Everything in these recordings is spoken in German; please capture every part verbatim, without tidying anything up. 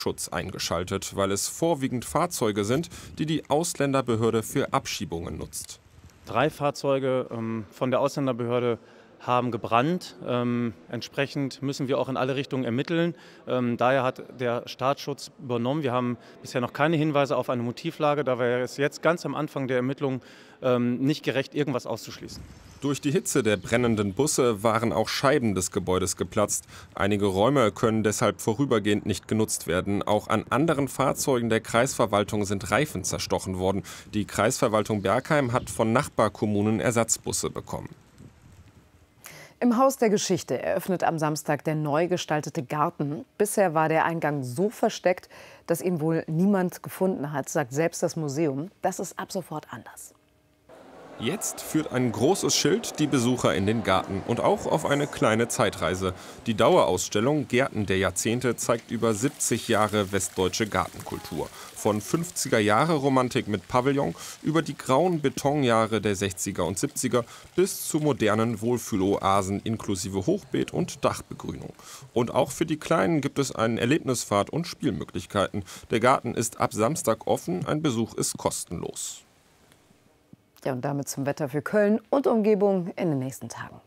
Schutz eingeschaltet, weil es vorwiegend Fahrzeuge sind, die die Ausländerbehörde für Abschiebungen nutzt. Drei Fahrzeuge ähm, von der Ausländerbehörde haben gebrannt. Ähm, entsprechend müssen wir auch in alle Richtungen ermitteln. Ähm, daher hat der Staatsschutz übernommen. Wir haben bisher noch keine Hinweise auf eine Motivlage, da wäre es jetzt ganz am Anfang der Ermittlungen ähm, nicht gerecht, irgendwas auszuschließen. Durch die Hitze der brennenden Busse waren auch Scheiben des Gebäudes geplatzt. Einige Räume können deshalb vorübergehend nicht genutzt werden. Auch an anderen Fahrzeugen der Kreisverwaltung sind Reifen zerstochen worden. Die Kreisverwaltung Bergheim hat von Nachbarkommunen Ersatzbusse bekommen. Im Haus der Geschichte eröffnet am Samstag der neu gestaltete Garten. Bisher war der Eingang so versteckt, dass ihn wohl niemand gefunden hat, sagt selbst das Museum. Das ist ab sofort anders. Jetzt führt ein großes Schild die Besucher in den Garten und auch auf eine kleine Zeitreise. Die Dauerausstellung Gärten der Jahrzehnte zeigt über siebzig Jahre westdeutsche Gartenkultur. Von fünfziger-Jahre-Romantik mit Pavillon über die grauen Betonjahre der sechziger und siebziger bis zu modernen Wohlfühloasen inklusive Hochbeet und Dachbegrünung. Und auch für die Kleinen gibt es einen Erlebnisfahrt und Spielmöglichkeiten. Der Garten ist ab Samstag offen, ein Besuch ist kostenlos. Ja, und damit zum Wetter für Köln und Umgebung in den nächsten Tagen.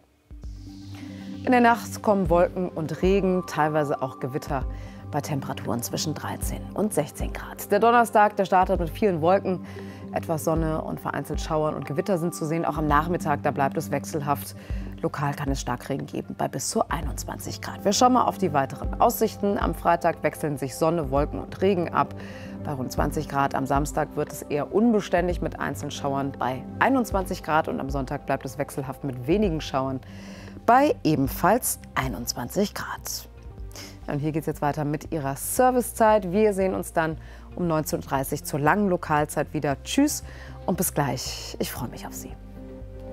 In der Nacht kommen Wolken und Regen, teilweise auch Gewitter bei Temperaturen zwischen dreizehn und sechzehn Grad. Der Donnerstag, der startet mit vielen Wolken. Etwas Sonne und vereinzelt Schauern und Gewitter sind zu sehen. Auch am Nachmittag, da bleibt es wechselhaft. Lokal kann es Starkregen geben bei bis zu einundzwanzig Grad. Wir schauen mal auf die weiteren Aussichten. Am Freitag wechseln sich Sonne, Wolken und Regen ab. Bei rund zwanzig Grad. Am Samstag wird es eher unbeständig mit einzelnen Schauern bei einundzwanzig Grad. Und am Sonntag bleibt es wechselhaft mit wenigen Schauern bei ebenfalls einundzwanzig Grad. Und hier geht es jetzt weiter mit Ihrer Servicezeit. Wir sehen uns dann um neunzehn Uhr dreißig zur langen Lokalzeit wieder. Tschüss und bis gleich. Ich freue mich auf Sie.